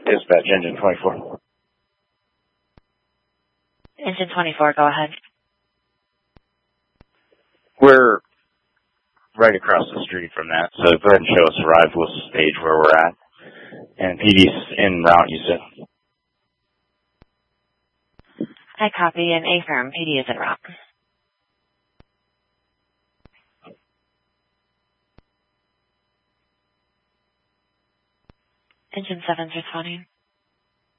Dispatch, engine 24. Engine 24, go ahead. We're right across the street from that, so go ahead and show us arrival stage where we're at. And PD's en route, you said? I copy and affirm. PD is en route. Engine 7's responding.